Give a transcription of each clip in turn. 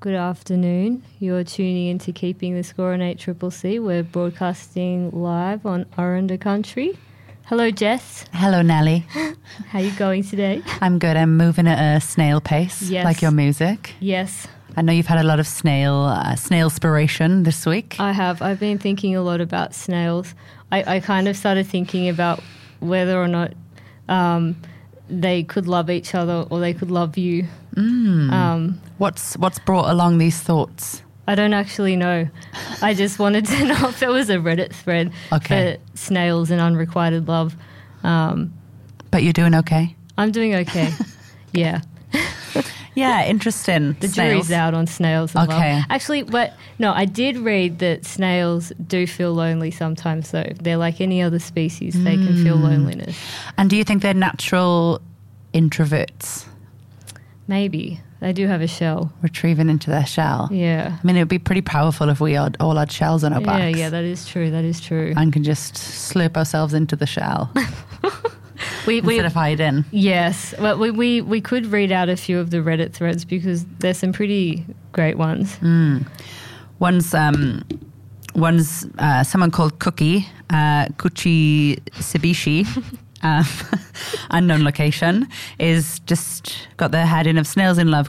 Good afternoon. You're tuning in to Keeping the Score on 8CCC. We're broadcasting live on Oranda Country. Hello, Jess. Hello, Nelly. How are you going today? I'm good. I'm moving at a snail pace, like your music. Yes. I know you've had a lot of snail-spiration this week. I have. I've been thinking a lot about snails. I kind of started thinking about whether or not they could love each other or they could love you. What's brought along these thoughts? I don't actually know. I just wanted to know if there was a Reddit thread for snails and unrequited love. But you're doing okay? I'm doing okay. Yeah. Yeah, interesting. The jury's out on snails as well. Actually, I did read that snails do feel lonely sometimes, though. They're like any other species. They can feel loneliness. And do you think they're natural introverts? Maybe. They do have a shell. Retrieving into their shell. Yeah. I mean, it would be pretty powerful if we all had shells on our backs. Yeah, that is true. That is true. And can just slurp ourselves into the shell. Instead of hiding. Yes. Well, we could read out a few of the Reddit threads because there's some pretty great ones. One's someone called Cookie, Kuchi Sibishi, unknown location, is just got the heading of snails in love ?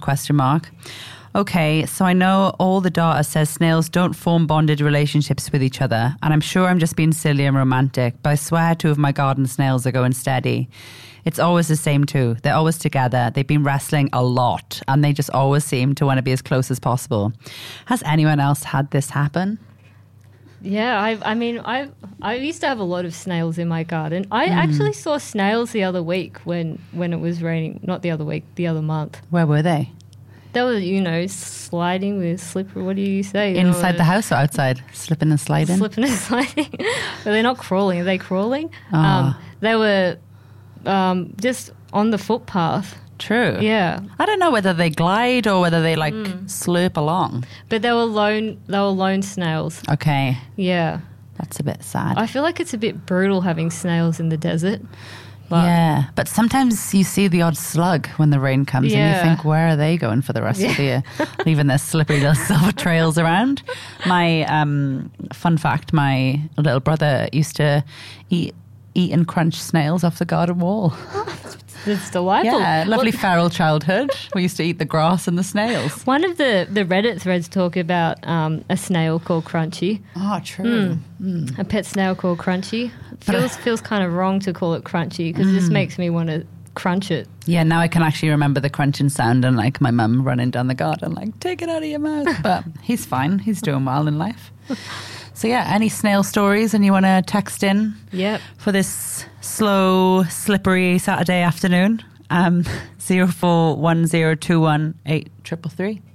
Okay, so I know all the data says snails don't form bonded relationships with each other, and I'm sure I'm just being silly and romantic, but I swear 2 of my garden snails are going steady. It's always the same 2. They're always together. They've been wrestling a lot, and they just always seem to want to be as close as possible. Has anyone else had this happen? Yeah, I used to have a lot of snails in my garden. I actually saw snails the other week when it was raining. Not the other week, the other month. Where were they? They were, sliding with slippery. What do you say? Inside the house or outside? Slipping and sliding? Slipping and sliding. But they're not crawling. Are they crawling? They were just on the footpath. True. Yeah. I don't know whether they glide or whether they slurp along. But they were lone snails. Okay. Yeah. That's a bit sad. I feel like it's a bit brutal having snails in the desert. But sometimes you see the odd slug when the rain comes and you think, where are they going for the rest of the year? Leaving their slippery little silver trails around. My fun fact, my little brother used to eat and crunch snails off the garden wall. It's delightful. Yeah, lovely feral childhood. We used to eat the grass and the snails. One of the Reddit threads talk about a snail called Crunchy. Oh, true. A pet snail called Crunchy. Feels kind of wrong to call it Crunchy because it just makes me want to crunch it. Yeah, now I can actually remember the crunching sound and like my mum running down the garden like, take it out of your mouth. But he's fine. He's doing well in life. So yeah, any snail stories and you want to text in for this slow, slippery Saturday afternoon, 041021 8333.